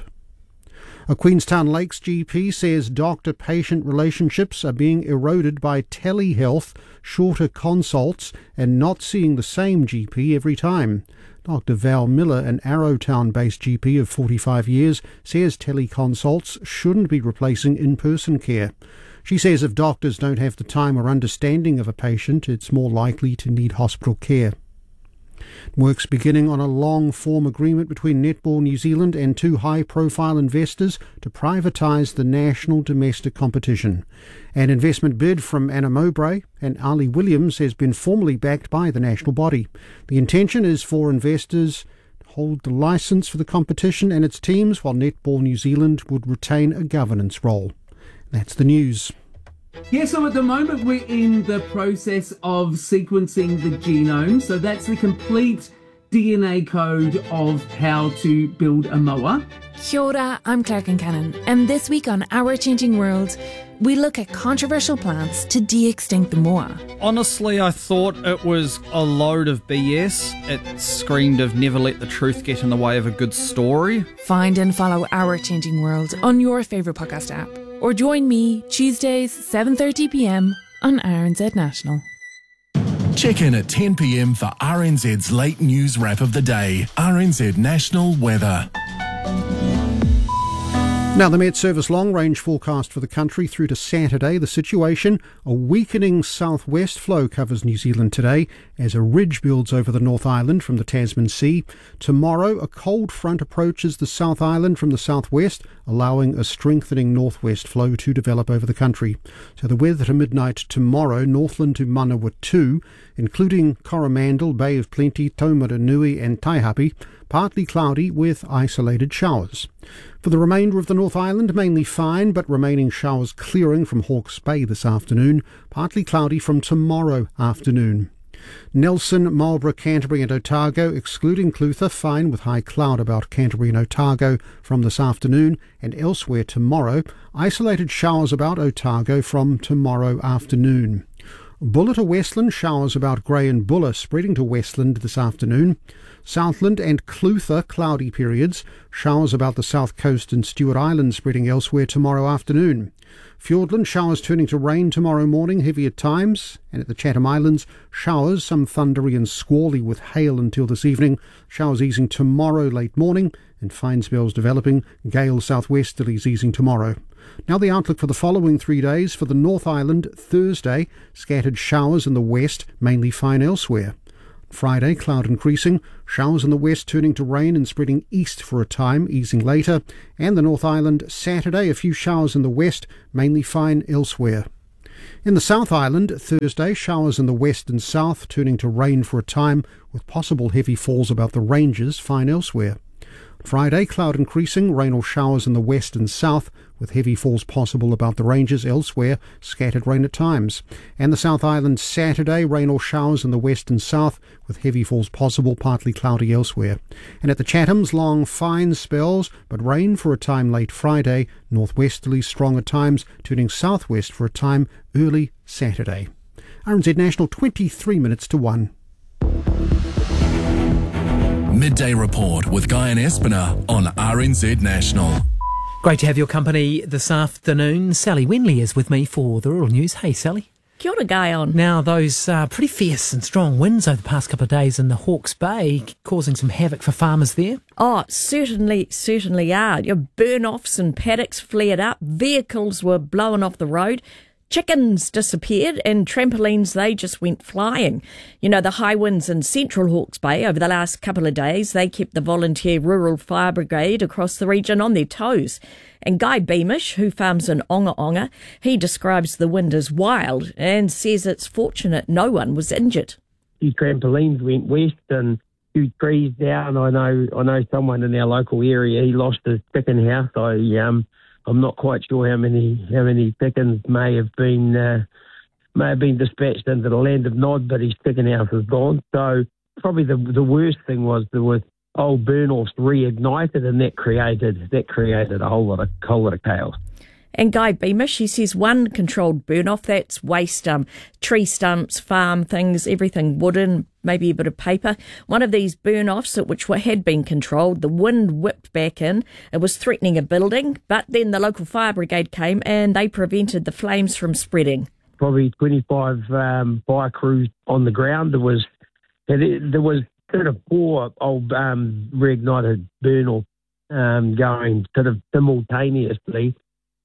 A Queenstown Lakes G P says doctor-patient relationships are being eroded by telehealth, shorter consults, and not seeing the same G P every time. Doctor Val Miller, an Arrowtown-based G P of forty-five years, says teleconsults shouldn't be replacing in-person care. She says if doctors don't have the time or understanding of a patient, it's more likely to need hospital care. Work's beginning on a long-form agreement between Netball New Zealand and two high-profile investors to privatise the national domestic competition. An investment bid from Anna Mowbray and Ali Williams has been formally backed by the national body. The intention is for investors to hold the licence for the competition and its teams, while Netball New Zealand would retain a governance role. That's the news. Yeah, so at the moment we're in the process of sequencing the genome. So that's the complete D N A code of how to build a mower. Kia ora, I'm Clark and Cannon, and this week on Our Changing World, we look at controversial plans to de-extinct the moa. Honestly, I thought it was a load of B S. It screamed of never let the truth get in the way of a good story. Find and follow Our Changing World on your favourite podcast app. Or join me Tuesdays, seven thirty p m on R N Z National. Check in at ten p m for R N Z's late news wrap of the day. R N Z National Weather. Now, the Met Service long-range forecast for the country through to Saturday. The situation, a weakening southwest flow covers New Zealand today as a ridge builds over the North Island from the Tasman Sea. Tomorrow, a cold front approaches the South Island from the southwest, allowing a strengthening northwest flow to develop over the country. So the weather to midnight tomorrow, Northland to Manawatu, including Coromandel, Bay of Plenty, Taumaranui and Taihape, partly cloudy with isolated showers. For the remainder of the North Island, mainly fine, but remaining showers clearing from Hawke's Bay this afternoon, partly cloudy from tomorrow afternoon. Nelson, Marlborough, Canterbury and Otago, excluding Clutha, fine with high cloud about Canterbury and Otago from this afternoon, and elsewhere tomorrow, isolated showers about Otago from tomorrow afternoon. Bulla to Westland, showers about Grey and Bulla spreading to Westland this afternoon. Southland and Clutha, cloudy periods. Showers about the south coast and Stewart Island spreading elsewhere tomorrow afternoon. Fiordland, showers turning to rain tomorrow morning, heavy at times. And at the Chatham Islands, showers, some thundery and squally with hail until this evening. Showers easing tomorrow late morning and fine spells developing. Gale southwesterlies easing tomorrow. Now the outlook for the following three days. For the North Island, Thursday, scattered showers in the west, mainly fine elsewhere. Friday, cloud increasing, showers in the west turning to rain and spreading east for a time, easing later. And the North Island, Saturday, a few showers in the west, mainly fine elsewhere. In the South Island, Thursday, showers in the west and south, turning to rain for a time, with possible heavy falls about the ranges, fine elsewhere. Friday, cloud increasing, rain or showers in the west and south, with heavy falls possible about the ranges elsewhere, scattered rain at times. And the South Island, Saturday, rain or showers in the west and south, with heavy falls possible, partly cloudy elsewhere. And at the Chathams, long fine spells, but rain for a time late Friday, northwesterly strong at times, turning southwest for a time early Saturday. R N Z National, twenty-three minutes to one. Midday Report with Guy and Espiner on R N Z National. Great to have your company this afternoon. Sally Wenley is with me for the Rural News. Hey, Sally. Kia ora, Guy on. Now, those uh, pretty fierce and strong winds over the past couple of days in the Hawke's Bay causing some havoc for farmers there. Oh, certainly, certainly are. Your burn-offs and paddocks flared up. Vehicles were blown off the road. Chickens disappeared and trampolines, they just went flying. You know, the high winds in central Hawke's Bay over the last couple of days, they kept the volunteer rural fire brigade across the region on their toes. And Guy Beamish, who farms in Onga Onga, he describes the wind as wild and says it's fortunate no one was injured. A few trampolines went west and a few trees down. I know I know someone in our local area, he lost his chicken house. I um I'm not quite sure how many how many chickens may have been uh, may have been dispatched into the land of Nod, but his chicken house is gone. So probably the the worst thing was there was old burn-offs reignited, and that created that created a whole lot of whole lot of chaos. And Guy Beamish, he says one controlled burn-off, that's waste, um, tree stumps, farm things, everything wooden, maybe a bit of paper. One of these burn-offs, which had been controlled, the wind whipped back in. It was threatening a building, but then the local fire brigade came and they prevented the flames from spreading. Probably twenty-five um, fire crews on the ground. There was there was sort of four old um, reignited burn-off um, going sort of simultaneously.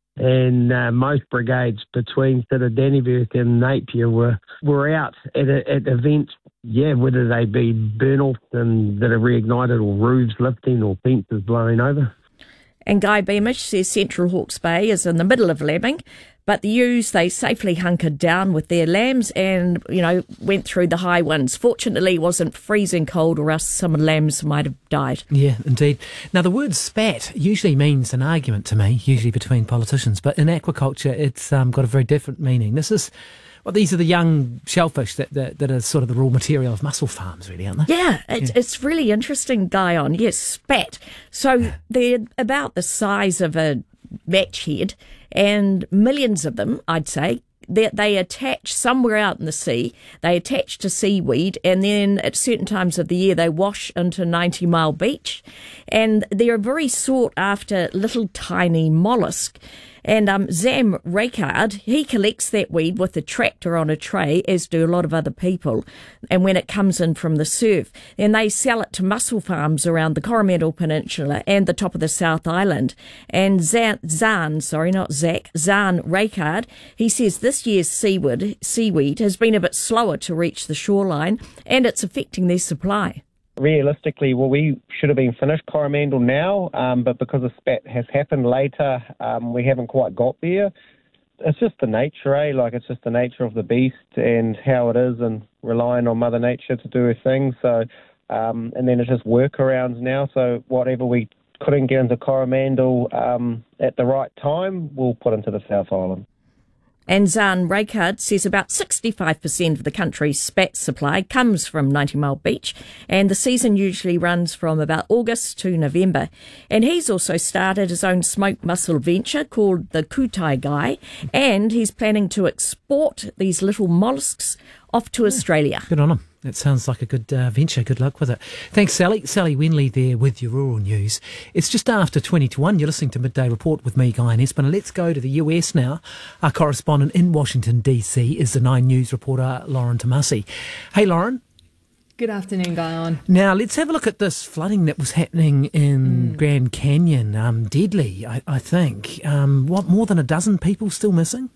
And uh, most brigades between sort of Dannevirke and Napier were were out at, a, at events, yeah, whether they be burn-offs and that are reignited or roofs lifting or fences blowing over. And Guy Beamish says Central Hawke's Bay is in the middle of lambing, but the ewes, they safely hunkered down with their lambs and, you know, went through the high winds. Fortunately, it wasn't freezing cold or else some lambs might have died. Yeah, indeed. Now, the word spat usually means an argument to me, usually between politicians, but in aquaculture, it's um, got a very different meaning. This is... Well, these are the young shellfish that, that that are sort of the raw material of mussel farms, really, aren't they? Yeah, it's, yeah. it's really interesting, Guy on. Yes, spat. So they're about the size of a match head, and millions of them, I'd say. They, they attach somewhere out in the sea. They attach to seaweed, and then at certain times of the year they wash into ninety mile Beach. And they're a very sought after little tiny mollusk. And um, Zam Rakard, he collects that weed with a tractor on a tray, as do a lot of other people. And when it comes in from the surf, and they sell it to mussel farms around the Coromandel Peninsula and the top of the South Island. And Zan, Zan sorry, not Zach, Zan Rakard, he says this year's seaweed, seaweed has been a bit slower to reach the shoreline, and it's affecting their supply. Realistically, well, we should have been finished Coromandel now, um, but because the spat has happened later, um, we haven't quite got there. It's just the nature, eh? Like, it's just the nature of the beast and how it is, and relying on Mother Nature to do her thing. So, um, and then it's just workarounds now. So whatever we couldn't get into Coromandel um, at the right time, we'll put into the South Island. And Zan Rakard says about sixty-five percent of the country's spat supply comes from ninety Mile Beach, and the season usually runs from about August to November. And he's also started his own smoked mussel venture called the Kutai Guy, and he's planning to export these little molluscs off to Australia. Good on him. That sounds like a good uh, venture. Good luck with it. Thanks, Sally. Sally Wenley there with your rural news. It's just after twenty to one. You're listening to Midday Report with me, Guy Espin. Let's go to the U S now. Our correspondent in Washington, D C is the Nine News reporter, Lauren Tomasi. Hey, Lauren. Good afternoon, Guyon. Now, let's have a look at this flooding that was happening in mm. Grand Canyon. Um, deadly, I, I think. Um, what, more than a dozen people still missing?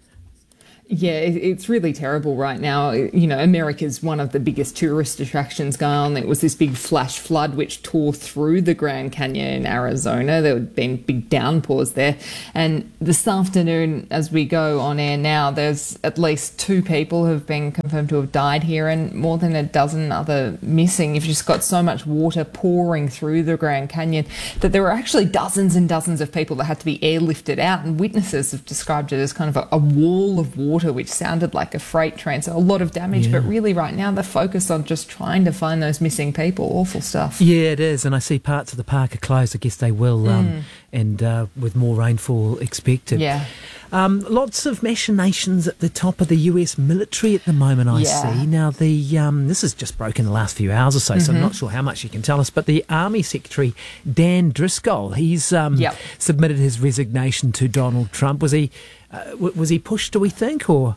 Yeah, it's really terrible right now. You know, America's one of the biggest tourist attractions going on. It was this big flash flood which tore through the Grand Canyon in Arizona. There had been big downpours there. And this afternoon, as we go on air now, there's at least two people who have been confirmed to have died here and more than a dozen other missing. You've just got so much water pouring through the Grand Canyon that there were actually dozens and dozens of people that had to be airlifted out. And witnesses have described it as kind of a, a wall of water which sounded like a freight train, so a lot of damage. Yeah. But really right now they're focused on just trying to find those missing people. Awful stuff. Yeah, it is, and I see parts of the park are closed. I guess they will, um, mm. and uh, with more rainfall expected. Yeah. Um, lots of machinations at the top of the U S military at the moment, I yeah. see. Now, the um, this has just broken the last few hours or so, mm-hmm. so I'm not sure how much you can tell us, but the Army Secretary, Dan Driscoll, he's um, yep. submitted his resignation to Donald Trump. Was he, uh, w- was he pushed, do we think, or...?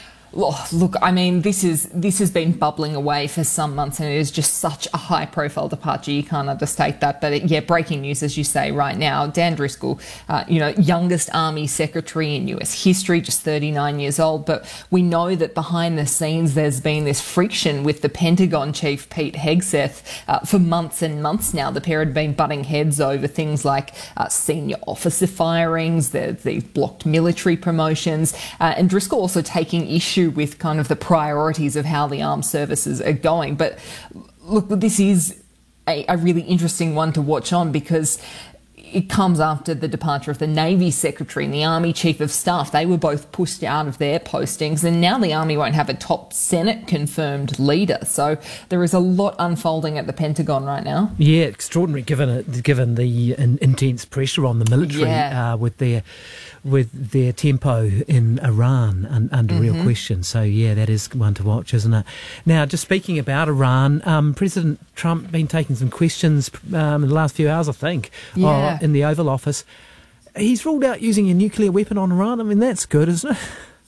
Oh, look, I mean, this is this has been bubbling away for some months, and it is just such a high-profile departure. You can't understate that. But it, yeah, breaking news, as you say, right now. Dan Driscoll, uh, you know, youngest Army Secretary in U S history, just thirty-nine years old. But we know that behind the scenes, there's been this friction with the Pentagon Chief Pete Hegseth uh, for months and months now. The pair had been butting heads over things like uh, senior officer firings, the, the blocked military promotions, uh, and Driscoll also taking issue with kind of the priorities of how the armed services are going. But look, this is a, a really interesting one to watch on because it comes after the departure of the Navy Secretary and the Army Chief of Staff. They were both pushed out of their postings, and now the Army won't have a top Senate confirmed leader. So there is a lot unfolding at the Pentagon right now. Yeah, extraordinary given it, given the in, intense pressure on the military yeah. uh, with their with their tempo in Iran un, under mm-hmm. real question. So yeah, that is one to watch, isn't it? Now, just speaking about Iran, um, President Trump been taking some questions um, in the last few hours, I think. Yeah. Uh, in the Oval Office. He's ruled out using a nuclear weapon on Iran. I mean, that's good, isn't it?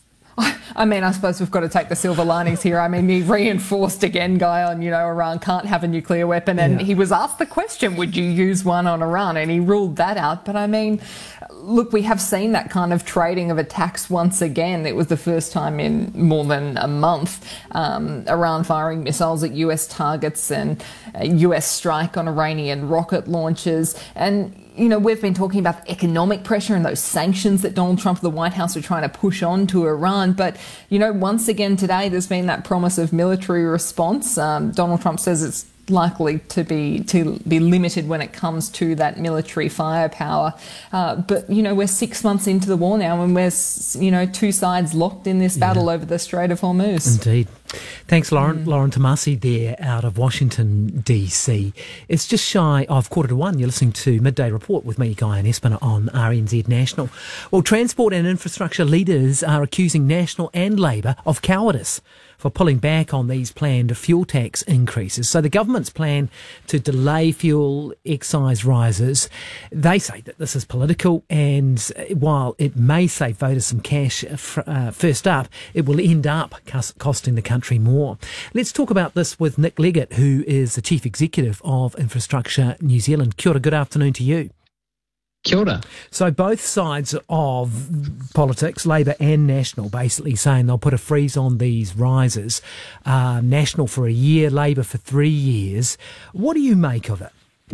I mean, I suppose we've got to take the silver linings here. I mean, he reinforced again, Guy, on, you know, Iran can't have a nuclear weapon. And yeah. he was asked the question, would you use one on Iran? And he ruled that out. But I mean, look, we have seen that kind of trading of attacks once again. It was the first time in more than a month. Um, Iran firing missiles at U S targets and a U S strike on Iranian rocket launches. And you know, we've been talking about economic pressure and those sanctions that Donald Trump and the White House are trying to push on to Iran. But, you know, once again today, there's been that promise of military response. Um, Donald Trump says it's likely to be to be limited when it comes to that military firepower. Uh, but, you know, we're six months into the war now and we're, you know, two sides locked in this battle yeah. over the Strait of Hormuz. Indeed. Thanks, Lauren. Mm. Lauren Tomasi there out of Washington, D C. It's just shy of quarter to one. You're listening to Midday Report with me, Guy Espin, on R N Z National. Well, transport and infrastructure leaders are accusing National and Labor of cowardice for pulling back on these planned fuel tax increases. So the government's plan to delay fuel excise rises, they say that this is political, and while it may save voters some cash uh, first up, it will end up costing the country more. Let's talk about this with Nick Leggett, who is the Chief Executive of Infrastructure New Zealand. Kia ora, good afternoon to you. Kia ora. So both sides of politics, Labour and National, basically saying they'll put a freeze on these rises. Uh, National for a year, Labour for three years. What do you make of it?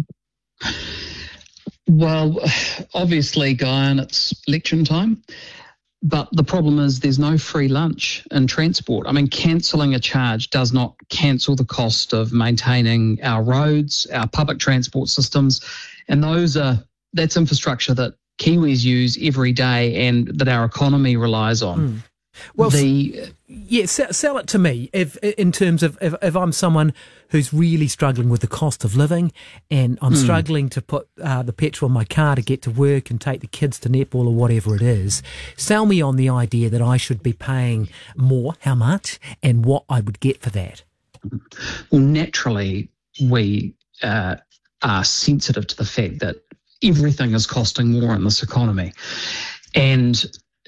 Well, obviously, Guyan, it's election time. But the problem is there's no free lunch in transport. I mean, cancelling a charge does not cancel the cost of maintaining our roads, our public transport systems, and those are that's infrastructure that Kiwis use every day and that our economy relies on. Mm. Well, the yeah, sell, sell it to me. If in terms of if, if I'm someone who's really struggling with the cost of living, and I'm mm. struggling to put uh, the petrol in my car to get to work and take the kids to netball or whatever it is, sell me on the idea that I should be paying more, how much, and what I would get for that. Well, naturally, we uh, are sensitive to the fact that everything is costing more in this economy, and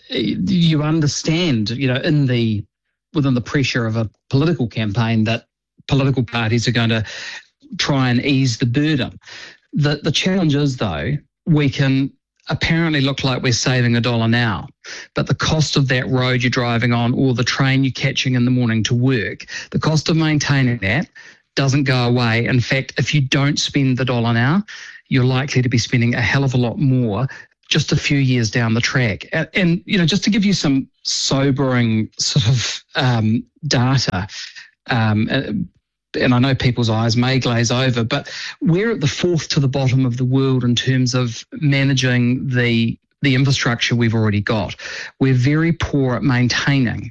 you understand, you know, in the within the pressure of a political campaign that political parties are going to try and ease the burden. The the challenge is, though, we can apparently look like we're saving a dollar now, but the cost of that road you're driving on or the train you're catching in the morning to work, the cost of maintaining that doesn't go away. In fact, if you don't spend the dollar now, you're likely to be spending a hell of a lot more just a few years down the track. And, and you know, just to give you some sobering sort of um, data, um, and I know people's eyes may glaze over, but we're at the fourth to the bottom of the world in terms of managing the the infrastructure we've already got. We're very poor at maintaining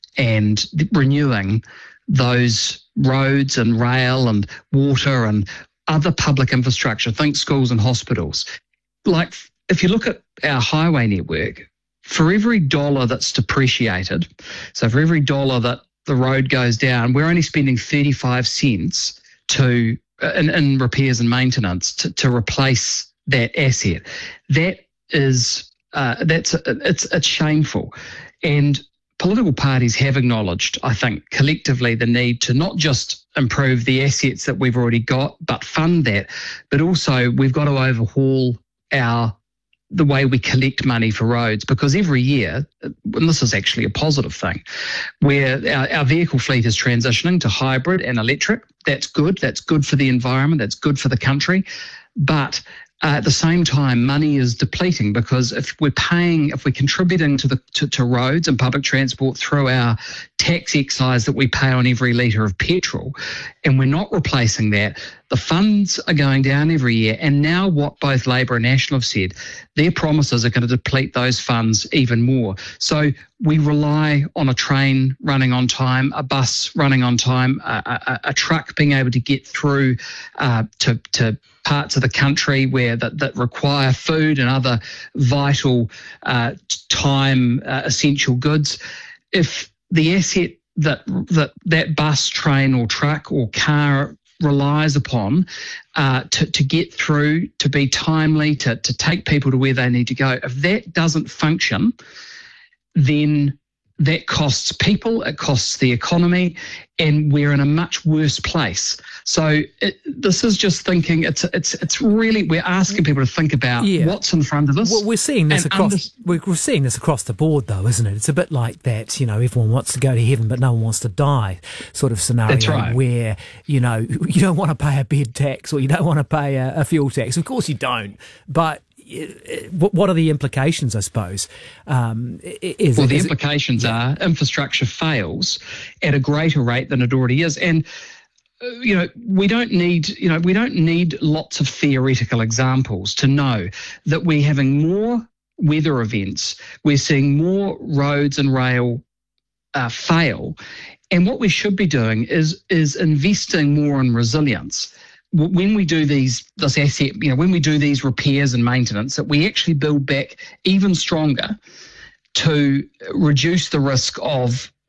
and renewing those roads and rail and water and other public infrastructure. Think schools and hospitals. Like, if you look at our highway network, for every dollar that's depreciated, so for every dollar that the road goes down, we're only spending thirty-five cents to in, in repairs and maintenance to, to replace that asset. That is uh, that's it's it's shameful, and political parties have acknowledged, I think, collectively the need to not just improve the assets that we've already got, but fund that, but also we've got to overhaul our the way we collect money for roads, because every year, and this is actually a positive thing, where our, our vehicle fleet is transitioning to hybrid and electric. That's good. That's good for the environment. That's good for the country. But uh, at the same time, money is depleting, because if we're paying, if we're contributing to the to, to roads and public transport through our tax excise that we pay on every litre of petrol, and we're not replacing that, the funds are going down every year. And now what both Labour and National have said, their promises are going to deplete those funds even more. So we rely on a train running on time, a bus running on time, a, a, a truck being able to get through uh, to, to parts of the country where that, that require food and other vital uh, time uh, essential goods. If the asset that that that bus, train or truck or car relies upon uh, to, to get through, to be timely, to, to take people to where they need to go, if that doesn't function, then that costs people, it costs the economy, and we're in a much worse place. So it, this is just thinking, it's it's it's really, we're asking people to think about yeah. what's in front of us. Well, we're seeing this across under- we're seeing this across the board, though, isn't it? It's a bit like that, you know, everyone wants to go to heaven, but no one wants to die sort of scenario. That's right. Where, you know, you don't want to pay a bed tax or you don't want to pay a, a fuel tax. Of course you don't, but what are the implications, I suppose? Um, is well, it, the is implications it, yeah. are infrastructure fails at a greater rate than it already is. And, uh, you know, we don't need, you know, we don't need lots of theoretical examples to know that we're having more weather events. We're seeing more roads and rail uh, fail. And what we should be doing is is investing more in resilience. When we do these, this asset, you know, when we do these repairs and maintenance, that we actually build back even stronger to reduce the risk of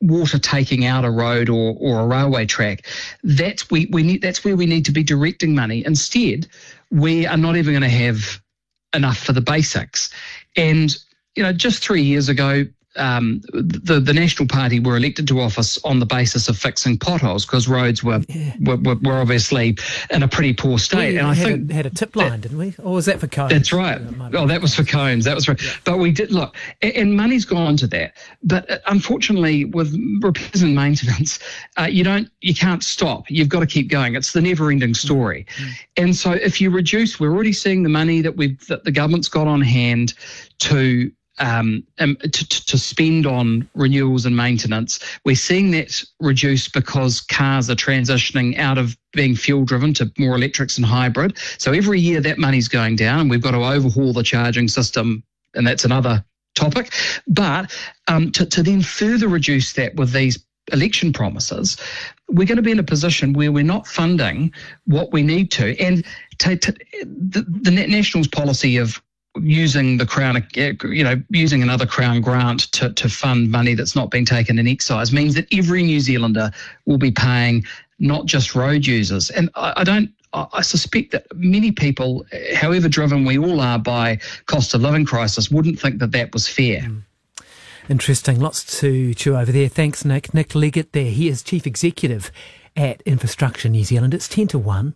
water taking out a road or, or a railway track. That's we, we need that's where we need to be directing money. Instead, we are not even going to have enough for the basics. And you know, just three years ago, um, the the National Party were elected to office on the basis of fixing potholes because roads were, yeah. were, were were obviously in a pretty poor state. We and I had think a, had a tip line, that, didn't we? Or was that for cones? That's right. Oh, that was for cones. That was right. Yeah. But we did look, and, and money's gone to that. But uh, unfortunately, with repairs and maintenance, uh, you don't, you can't stop. You've got to keep going. It's the never-ending story. Mm-hmm. And so, if you reduce, we're already seeing the money that we've that the government's got on hand to. Um, um, to, to spend on renewals and maintenance. We're seeing that reduce because cars are transitioning out of being fuel driven to more electrics and hybrid. So every year that money's going down, and we've got to overhaul the charging system, and that's another topic. But um, to, to then further reduce that with these election promises, we're going to be in a position where we're not funding what we need to. And to, to, the, the Nationals policy of using the Crown, you know, using another Crown grant to, to fund money that's not been taken in excise means that every New Zealander will be paying, not just road users. And I, I don't, I suspect that many people, however driven we all are by cost of living crisis, wouldn't think that that was fair. Mm. Interesting. Lots to chew over there. Thanks, Nick. Nick Leggett there. He is Chief Executive at Infrastructure New Zealand. It's ten to one.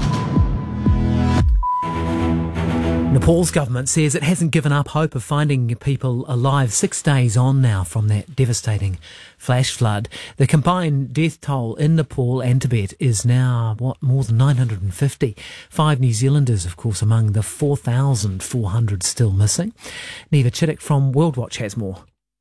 Nepal's government says it hasn't given up hope of finding people alive six days on now from that devastating flash flood. The combined death toll in Nepal and Tibet is now, what, more than nine hundred fifty. Five New Zealanders, of course, among the four thousand four hundred still missing. Neva Chittick from World Watch has more.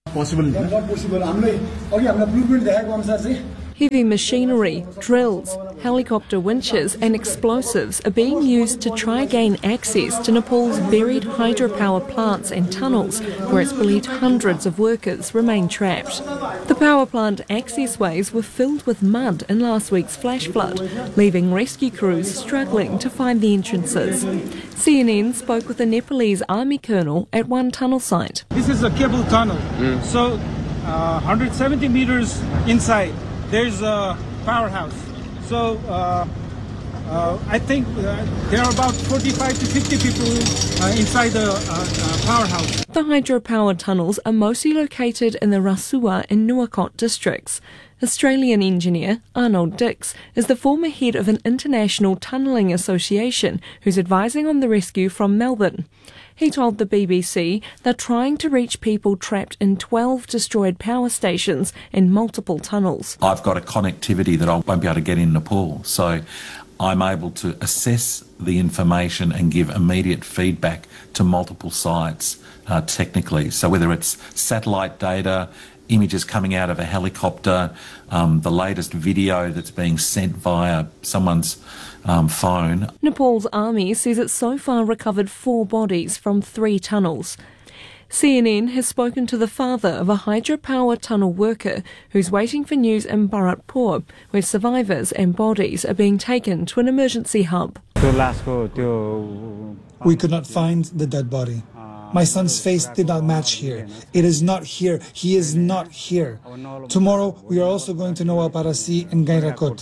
Heavy machinery, drills, helicopter winches and explosives are being used to try gain access to Nepal's buried hydropower plants and tunnels, where it's believed hundreds of workers remain trapped. The power plant access ways were filled with mud in last week's flash flood, leaving rescue crews struggling to find the entrances. C N N spoke with a Nepalese army colonel at one tunnel site. This is a cable tunnel, mm. so uh, one hundred seventy meters inside. There's a powerhouse. So uh, uh, I think uh, there are about forty-five to fifty people uh, inside the uh, uh, powerhouse. The hydropower tunnels are mostly located in the Rasuwa and Nuwakot districts. Australian engineer Arnold Dix is the former head of an international tunnelling association who's advising on the rescue from Melbourne. He told the B B C they're trying to reach people trapped in twelve destroyed power stations and multiple tunnels. I've got a connectivity that I won't be able to get in Nepal, so I'm able to assess the information and give immediate feedback to multiple sites uh, technically. So whether it's satellite data, images coming out of a helicopter, um, the latest video that's being sent via someone's um, phone. Nepal's army says it's so far recovered four bodies from three tunnels. C N N has spoken to the father of a hydropower tunnel worker who's waiting for news in Bharatpur, where survivors and bodies are being taken to an emergency hub. We could not find the dead body. My son's face did not match here. It is not here. He is not here. Tomorrow, we are also going to Noa Parasi and Gairakot.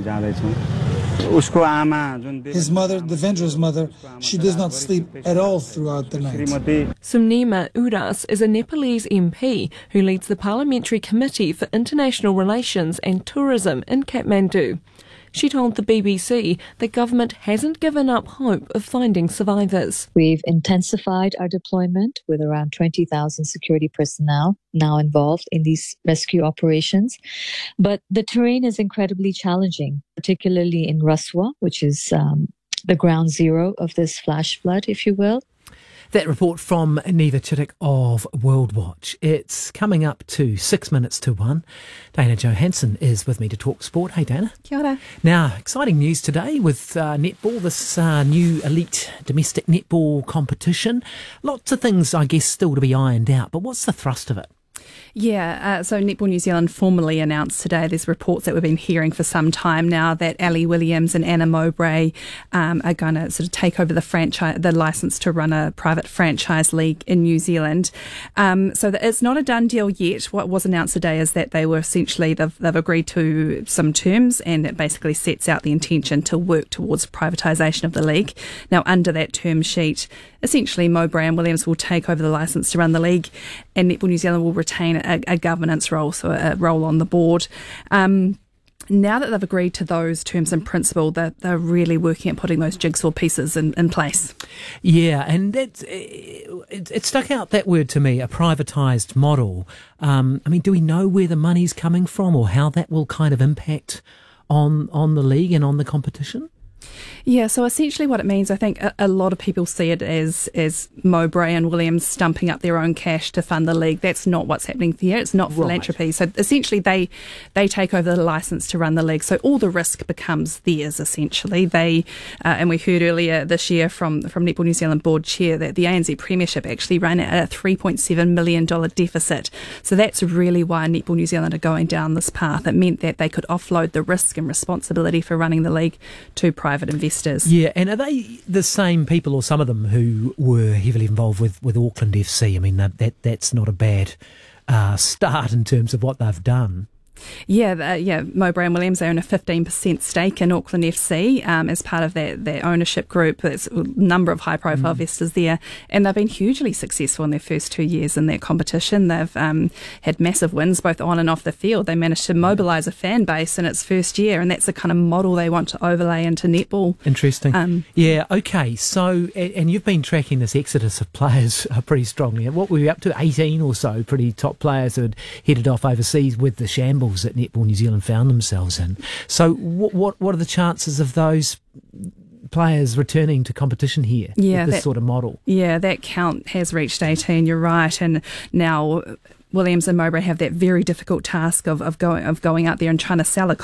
His mother, Devendra's mother, she does not sleep at all throughout the night. Sumnima Udas is a Nepalese M P who leads the Parliamentary Committee for International Relations and Tourism in Kathmandu. She told the B B C the government hasn't given up hope of finding survivors. We've intensified our deployment with around twenty thousand security personnel now involved in these rescue operations. But the terrain is incredibly challenging, particularly in Rasuwa, which is um, the ground zero of this flash flood, if you will. That report from Neva Chittick of World Watch. It's coming up to six minutes to one. Dana Johansson is with me to talk sport. Hey, Dana. Kia ora. Now, exciting news today with uh, netball, this uh, new elite domestic netball competition. Lots of things, I guess, still to be ironed out, but what's the thrust of it? Yeah, uh, so Netball New Zealand formally announced today, there's reports that we've been hearing for some time now, that Ali Williams and Anna Mowbray um, are going to sort of take over the franchise, the licence to run a private franchise league in New Zealand. Um, so that it's not a done deal yet. What was announced today is that they were essentially, they've, they've agreed to some terms, and it basically sets out the intention to work towards privatisation of the league. Now, under that term sheet, essentially Mowbray and Williams will take over the licence to run the league, and Netball New Zealand will retain a, a governance role, so a role on the board. Um, now that they've agreed to those terms in principle, they're, they're really working at putting those jigsaw pieces in, in place. Yeah, and that's, it, it stuck out, that word to me, a privatised model. Um, I mean, do we know where the money's coming from, or how that will kind of impact on on the league and on the competition? Yeah, so essentially what it means, I think a, a lot of people see it as as Mowbray and Williams stumping up their own cash to fund the league. That's not what's happening here. It's not philanthropy. Right. So essentially they they take over the licence to run the league. So all the risk becomes theirs, essentially. They uh, and we heard earlier this year from, from Netball New Zealand board chair that the A N Z Premiership actually ran at a three point seven million dollars deficit. So that's really why Netball New Zealand are going down this path. It meant that they could offload the risk and responsibility for running the league to private investors. Yeah, and are they the same people, or some of them, who were heavily involved with, with Auckland F C? I mean, that, that that's not a bad uh, start in terms of what they've done. Yeah, uh, yeah. Mowbray and Williams own a fifteen percent stake in Auckland F C um, as part of their, their ownership group. There's a number of high-profile mm. investors there, and they've been hugely successful in their first two years in that competition. They've um, had massive wins both on and off the field. They managed to mobilise a fan base in its first year, and that's the kind of model they want to overlay into netball. Interesting. Um, yeah, okay. So, and you've been tracking this exodus of players pretty strongly. What were we up to? eighteen or so pretty top players who had headed off overseas with the shambles that Netball New Zealand found themselves in. So what what, what are the chances of those players returning to competition here yeah, with this that, sort of model? Yeah, that count has reached eighteen, you're right, and now Williams and Mowbray have that very difficult task of, of going of going out there and trying to sell a